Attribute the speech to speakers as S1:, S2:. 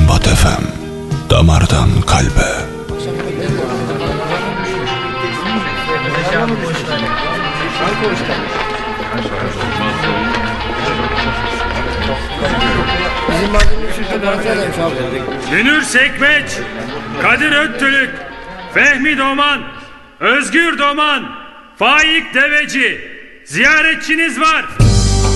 S1: Kombat FM, damardan kalbe.
S2: Münir Sekmeç, Kadir Öttülük, Fehmi Doman, Özgür Doman, Faik Deveci, ziyaretçiniz var.